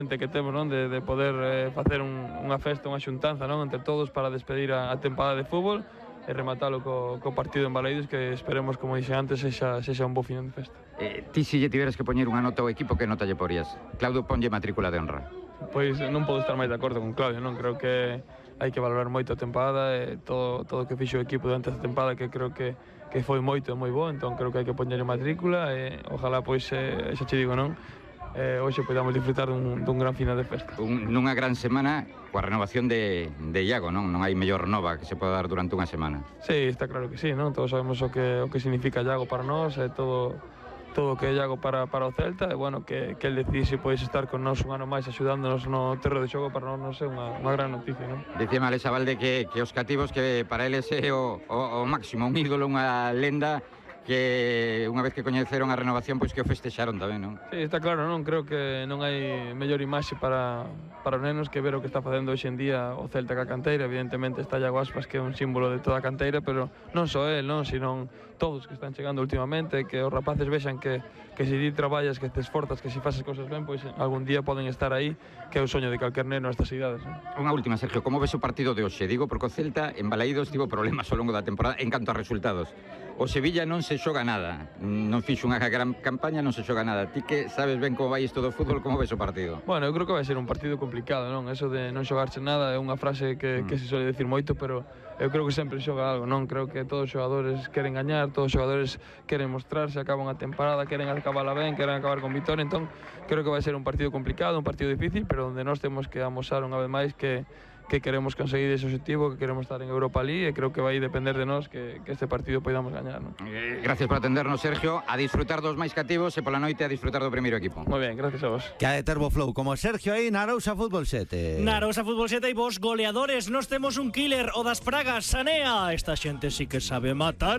que temos, non, de poder facer unha festa, unha xuntanza, non, entre todos para despedir a tempada de fútbol e rematalo co partido en Balaídos, que esperemos, como dixe antes, sexa un bo final de festa. Ti se lle tiveras que poñer unha nota ao equipo, que nota lle porías? Claudio ponlle matrícula de honra. Pois non podo estar máis de acordo con Claudio, non? Creo que hai que valorar moito a tempada e todo o que fixo o equipo durante esta tempada, que creo que foi moito e moi bo, entón creo que hai que poñerlle matrícula e ojalá, pois, xa che digo, non? Hoxe podamos disfrutar dun gran final de festa. Nunha gran semana coa renovación de Iago, non? Non hai mellor nova que se poda dar durante unha semana. Sí, está claro que sí, non? Todos sabemos o que significa Iago para nós, e todo o que é Iago para o Celta, e bueno, que el decide pois estar con nós un ano máis axudándonos no terreo de xogo, para nós é unha gran noticia, non? Dicía Alexa Valde que os cativos, que para eles é o máximo, un ídolo, unha lenda, que unha vez que coñeceron a renovación, pois que o festexaron tamén, non? Sí, está claro, non? Creo que non hai mellor imaxe para os nenos que ver o que está facendo hoxe en día o Celta ca canteira. Evidentemente está Iago Aspas, que é un símbolo de toda a canteira, pero non só el, non, sino todos que están chegando últimamente, que os rapaces vexan que se ti traballas, que te esforzas, que se faces cosas ben, pois algún día poden estar aí, que é o soño de calquer neno nestas idades, non? Unha última, Sergio, como ves o partido de hoxe? Digo porque o Celta en Balaídos tivo problemas ao longo da temporada en canto a resultados. O Sevilla non se xoga nada, non fixo unha gran campaña, non se xoga nada. Ti que sabes ben como vai isto do fútbol, como ves o partido? Bueno, eu creo que vai ser un partido complicado, non? Eso de non xogarse nada é unha frase que se suele decir moito, pero eu creo que sempre xoga algo, non? Creo que todos os xogadores queren gañar, todos os xogadores queren mostrarse, acaban a temporada, queren acabala ben, queren acabar con vitória, entón creo que vai ser un partido complicado, un partido difícil, pero onde nós temos que amosar unha vez máis que queremos conseguir ese objetivo, que queremos estar en Europa League, e creo que vai depender de nós que este partido podamos gañar, non? Gracias por atendernos, Sergio. A disfrutar dos máis cativos e pola noite a disfrutar do primeiro equipo. Moi ben, gracias a vos. Que ha de Terbo Flow como Sergio aí na Arousa Fútbol 7. Na Arousa Fútbol 7 e vos goleadores, nos temos un killer, o das pragas, Sanea. Esta xente sí que sabe matar.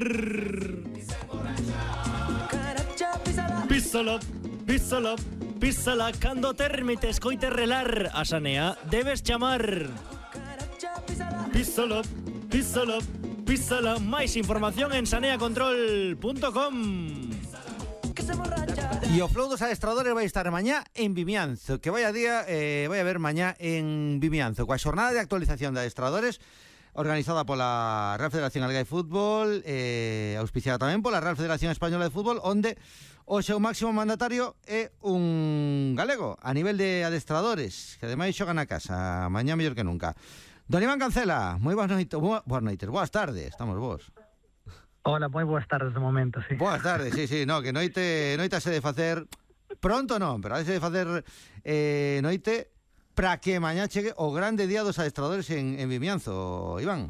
Písala, písala, písala, cando termite escoite relar a Sanea, debes chamar. Písala, písala, písala. Máis información en saneacontrol.com. E o Flow dos adestradores vai estar mañá en Vimianzo. Que vai a día, vai haber mañá en Vimianzo, coa xornada de actualización de adestradores organizada pola Real Federación Galega de Fútbol, auspiciada tamén pola Real Federación Española de Fútbol, onde o seu máximo mandatario é un galego a nivel de adestradores, que ademais xogan a casa mañá mellor que nunca. Don Iván Cancela, moi boas noites, boas tardes, estamos vos. Hola, moi boas tardes de momento, sí. Boas tardes, sí, no, que noite se de facer pronto non, pero se de facer noite para que mañá chegue o grande día dos adestradores en Vimianzo, Iván.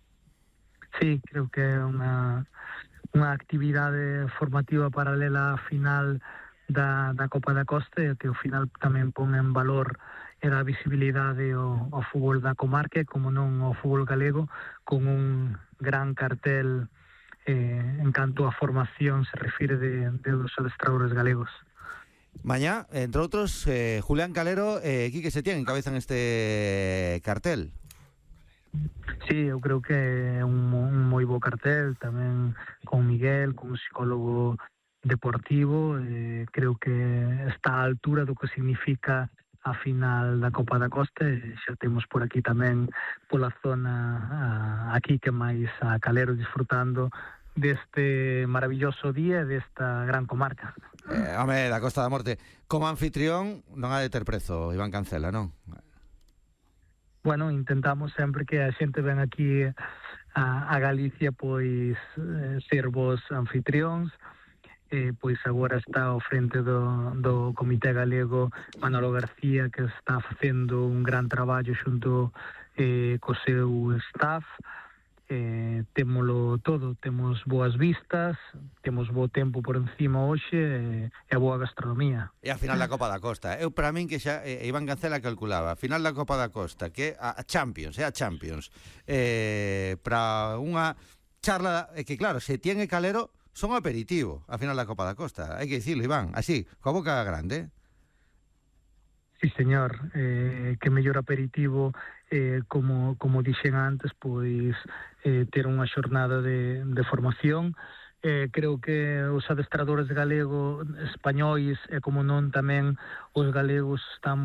Sí, creo que é unha actividade formativa paralela á final da Copa da Costa, que ao final tamén pon en valor e dá visibilidade ao fútbol da comarca, como non ao fútbol galego, con un gran cartel en canto a formación se refire de dos adestradores galegos. Mañá, entre outros, Julián Calero e Quique Setién encabezan este cartel. Sí, eu creo que é un moi bo cartel, tamén con Miguel, con un psicólogo deportivo, creo que está á altura do que significa a final da Copa da Costa, e xa temos por aquí tamén pola zona aquí que máis a Calero disfrutando deste maravilloso día, desta gran comarca. Home, da Costa da Morte. Como anfitrión non ha de ter prezo, Iván Cancela, non? Bueno, intentamos sempre que a xente ven aquí a Galicia, pois ser vos anfitrións. Pois agora está ao frente do Comité Galego Manolo García, que está facendo un gran traballo xunto co seu staff. Témolo todo, temos boas vistas, temos bo tempo por encima hoxe e boa gastronomía. E a final da Copa da Costa, eu para min que xa Iván Cancela calculaba, a final da Copa da Costa, que a Champions, para unha charla, que claro, se tiene Calero son aperitivo a final da Copa da Costa, hai que dicirlo, Iván, así, coa boca grande. Sí, señor, que mellor aperitivo, como dixen antes, pois ter unha xornada de formación, creo que os adestradores españois e como non tamén os galegos están